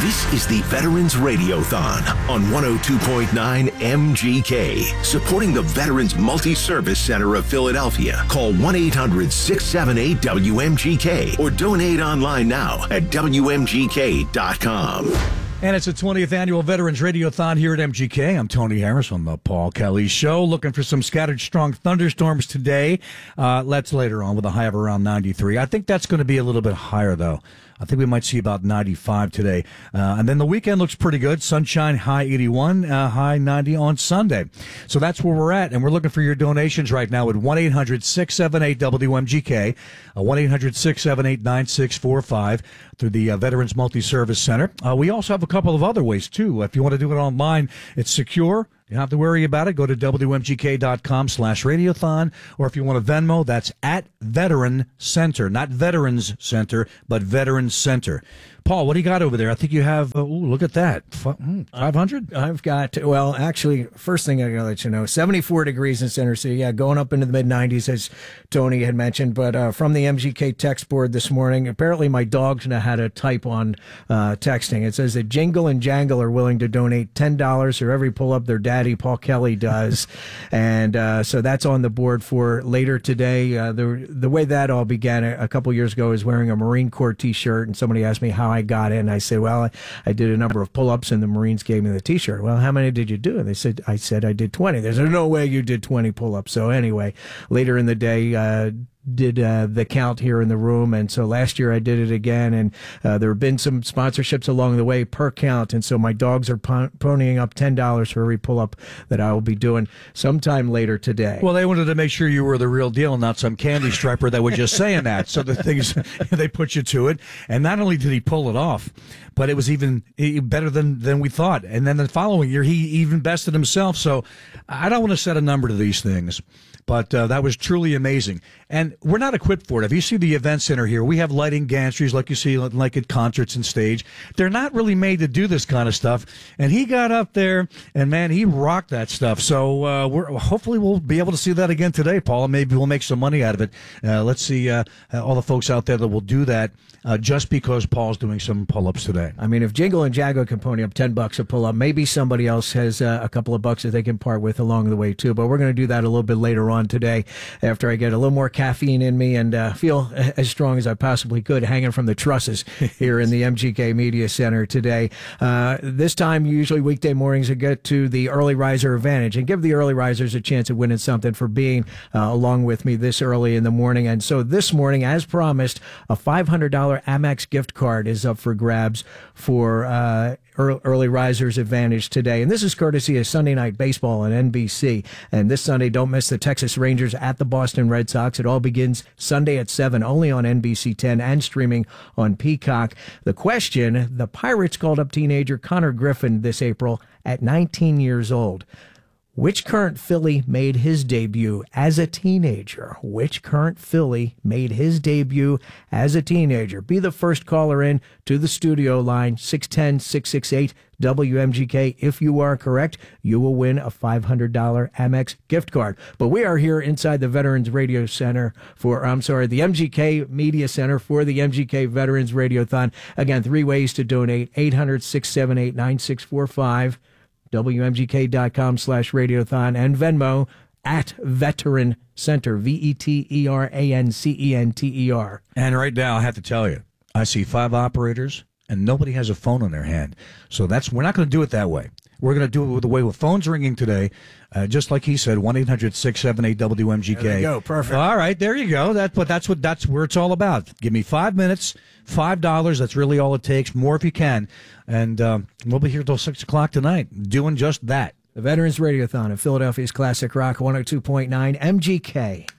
This is the Veterans Radiothon on 102.9 MGK, supporting the Veterans Multi-Service Center of Philadelphia. Call 1-800-678-WMGK or donate online now at WMGK.com. And it's the 20th Annual Veterans Radiothon here at MGK. I'm Tony Harris on the Paul Kelly Show. Looking for some scattered strong thunderstorms today. That's later on with a high of around 93. I think that's going to be a little bit higher, though. I think we might see about 95 today. And then the weekend looks pretty good. Sunshine, high 81, high 90 on Sunday. So that's where we're at. And we're looking for your donations right now at 1-800-678-WMGK, 1-800-678-9645 through the Veterans Multi-Service Center. We also have a couple of other ways, too. If you want to do it online, it's secure. You don't have to worry about it. Go to WMGK.com/radiothon. Or if you want to Venmo, that's at Veteran Center. Not Veterans Center, but Veterans Center. Paul, what do you got over there? I think you have, look at that, 500? I've got, well, actually, first thing I got to let you know, 74 degrees in Center City. Yeah, going up into the mid-90s, as Tony had mentioned. But from the MGK text board this morning, apparently my dogs know how to type on texting. It says that Jingle and Jangle are willing to donate $10 for every pull-up their daddy, Paul Kelly, does. And so that's on the board for later today. The way that all began a couple years ago is wearing a Marine Corps T-shirt, and somebody asked me how I got it, and I said, well, I did a number of pull-ups, and the Marines gave me the T-shirt. Well, how many did you do? And I said I did 20. There's no way you did 20 pull-ups. So anyway, later in the day, did the count here in the room, and so last year I did it again, and there have been some sponsorships along the way per count, and so my dogs are ponying up $10 for every pull-up that I will be doing sometime later today. Well, they wanted to make sure you were the real deal, not some candy striper that was just saying that. So the things, they put you to it, and not only did he pull it off, but it was even better than we thought. And then the following year, he even bested himself. So I don't want to set a number to these things, but that was truly amazing. And we're not equipped for it. If you see the event center here, we have lighting gantries like you see like at concerts and stage. They're not really made to do this kind of stuff. And he got up there, and, man, he rocked that stuff. So hopefully we'll be able to see that again today, Paul, and maybe we'll make some money out of it. Let's see all the folks out there that will do that just because Paul's doing some pull-ups today. I mean, if Jingle and Jangle can pony up $10 a pull-up, maybe somebody else has a couple of bucks that they can part with along the way, too. But we're going to do that a little bit later on today after I get a little more caffeine in me and feel as strong as I possibly could hanging from the trusses here in the MGK Media Center today. This time, usually weekday mornings, I get to the Early Riser Advantage and give the early risers a chance at winning something for being along with me this early in the morning. And so this morning, as promised, a $500 Amex gift card is up for grabs for Early Risers Advantage today. And this is courtesy of Sunday Night Baseball on NBC. And this Sunday, don't miss the Texas Rangers at the Boston Red Sox. It all begins Sunday at 7, only on NBC 10 and streaming on Peacock. The question, the Pirates called up teenager Connor Griffin this April at 19 years old. Which current Philly made his debut as a teenager? Which current Philly made his debut as a teenager? Be the first caller in to the studio line, 610-668-WMGK. If you are correct, you will win a $500 Amex gift card. But we are here inside the Veterans Radio Center the MGK Media Center for the MGK Veterans Radiothon. Again, 3 ways to donate, 800-678-9645. WMGK.com/radiothon and Venmo at Veteran Center, VETERANCENTER. And right now, I have to tell you, I see 5 operators, and nobody has a phone in their hand. So we're not going to do it that way. We're going to do it with the way with phones ringing today, just like he said, 1-800-678-WMGK. There you go, perfect. All right, there you go. That's where it's all about. Give me 5 minutes, $5. That's really all it takes. More if you can, and we'll be here till 6 o'clock tonight, doing just that. The Veterans Radiothon of Philadelphia's Classic Rock 102.9 MGK.